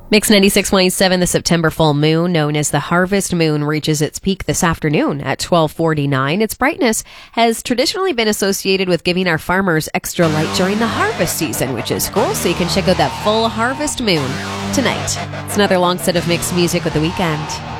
Mix 96.7, the September full moon, known as the harvest moon, reaches its peak this afternoon at 12:49. Its brightness has traditionally been associated with giving our farmers extra light during the harvest season, which is cool, so you can check out that full harvest moon tonight. It's another long set of mixed music with The Weeknd.